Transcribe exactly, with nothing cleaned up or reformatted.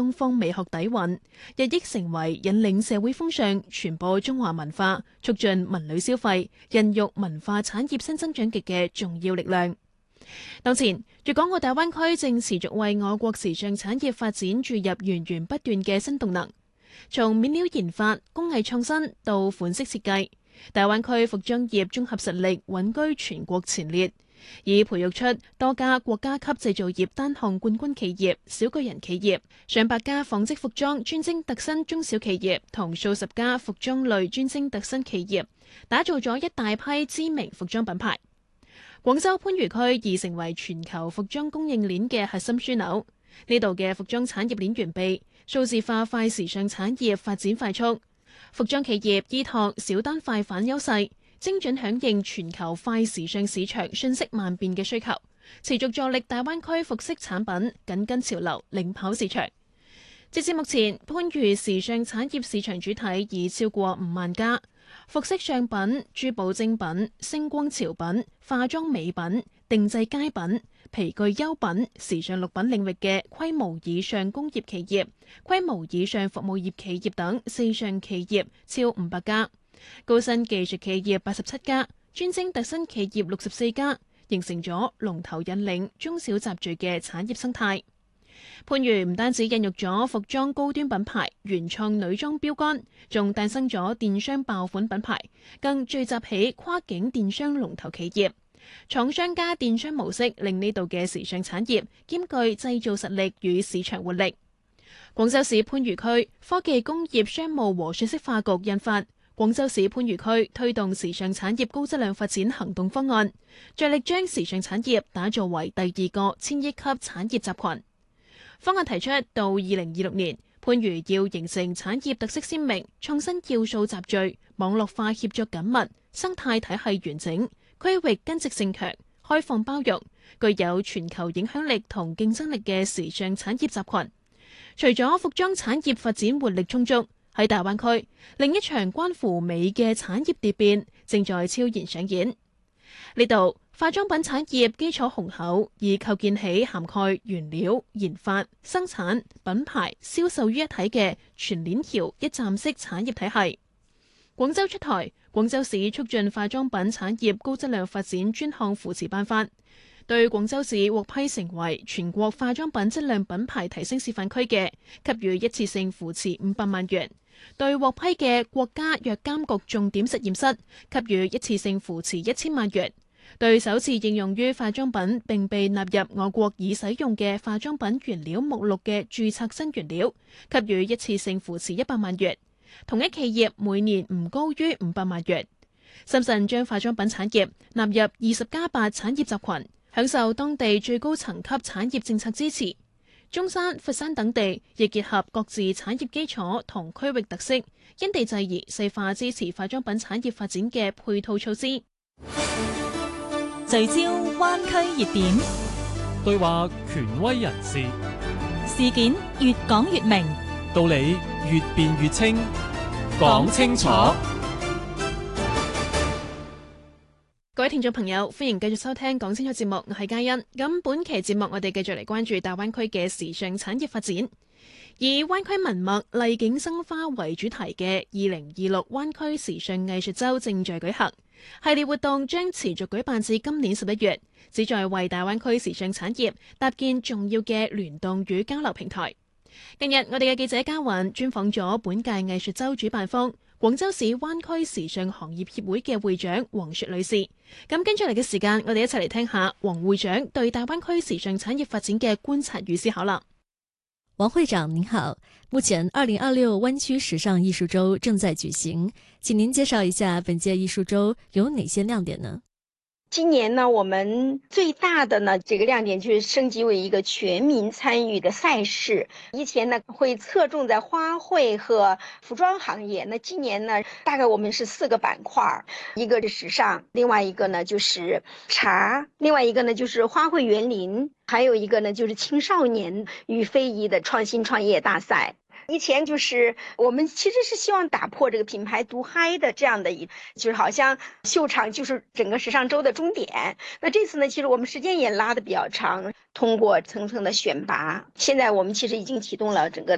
東方美學底蘊，日益成為引領社會風尚、傳播中華文化、促進文旅消費、孕育文化產業新增長極嘅重要力量。當前，粵港澳大灣區正持續為我國時尚產業發展注入源源不斷嘅新動能。從面料研發、工藝創新到款式設計，大灣區服裝業綜合實力穩居全國前列，已培育出多家國家級製造業單項冠軍企業、小巨人企業、上百家紡織服裝專精特新中小企業同數十家服裝類專精特新企業，打造咗一大批知名服裝品牌。廣州番禺區已成為全球服裝供應鏈嘅核心樞紐，呢度嘅服裝產業鏈完備，數字化快時尚產業發展快速，服裝企業依託小單快反優勢，精準響應全球快時尚市場瞬息萬變嘅需求，持續助力大灣區服飾產品緊跟潮流，領跑市場。截至目前，番禺時尚產業市場主體已超過五萬家。服飾上品、珠寶精品、星光潮品、化妝美品、定製佳品、皮具優品、時尚綠品領域嘅規模以上工業企業、規模以上服務業企業等四上企業超五百家，高新技術企業八十七家，專精特新企業六十四家，形成咗龍頭引領中小集聚嘅產業生態。番禺唔單止孕育咗服裝高端品牌、原創女裝標杆，仲誕生咗電商爆款品牌，更聚集起跨境電商龍頭企業。廠商加電商模式令呢度嘅時尚產業兼具製造實力與市場活力。廣州市番禺區科技工業商務和信息化局印發《廣州市番禺區推動時尚產業高質量發展行動方案》，着力將時尚產業打造為第二個千億級產業集群。方案提出，到二零二六年，番禺要形成產業特色鮮明、創新要素集聚、網絡化協作緊密、生態體系完整、區域根植性強、開放包容、具有全球影響力同競爭力嘅時尚產業集群。除咗服裝產業發展活力充足，喺大灣區，另一場關乎美嘅產業蝶變正在悄然上演。呢度化妝品產業基礎雄厚，已構建起涵蓋原料、研發、生產、品牌、銷售於一體嘅全鏈條一站式產業體系。廣州出台《廣州市促進化妝品產業高質量發展專項扶持辦法》，對廣州市獲批成為全國化妝品質量品牌提升示範區嘅，給予一次性扶持五百萬元；對獲批嘅國家藥監局重點實驗室，給予一次性扶持一千萬元。對首次應用於化妝品並被納入我國已使用嘅化妝品原料目錄嘅註冊新原料，給予一次性扶持一百萬元。同一企業每年唔高於五百萬元。深圳將化妝品產業納入二十加八產業集群，享受當地最高層級產業政策支持。中山、佛山等地亦結合各自產業基礎同區域特色，因地制宜細化支持化妝品產業發展嘅配套措施。 聚焦灣區熱點， 對話權威人士， 事件越講越明， 道理越辯越清，講清楚。 各位聽眾朋友，歡迎繼續收聽講清楚節目，我係嘉欣。咁本期節目我哋繼續嚟關注大灣區嘅時尚產業發展。以灣區文脈麗景生花為主題嘅二零二六灣區時尚藝術周正在舉行，系列活動將持續舉辦至今年十一月，旨在為大灣區時尚產業搭建重要嘅聯動與交流平台。近日，我哋嘅記者嘉雲專訪咗本屆藝術周主辦方廣州市灣區時尚行業協會嘅會長黃雪女士。咁跟住嚟嘅時間，我哋一齊嚟聽下黃會長對大灣區時尚產業發展嘅觀察與思考啦。 王會長您好，目前二零二六灣區時尚藝術周正在舉行，請您介紹一下本屆藝術周有哪些亮點呢？ 今年呢，我們最大的呢這個亮點就是升級為一個全民參與的賽事。以前呢會側重在花卉和服裝行業，那今年呢大概我們是四個板塊，一個是時尚，另外一個呢就是茶，另外一個呢就是花卉園林，還有一個呢就是青少年與非遺的創新創業大賽。以前就是我們其實是希望打破這個品牌獨嗨的這樣的一，就是好像秀場就是整個時尚周的終點。那這次呢，其實我們時間也拉得比較長，通過層層的選拔，現在我們其實已經啟動了整個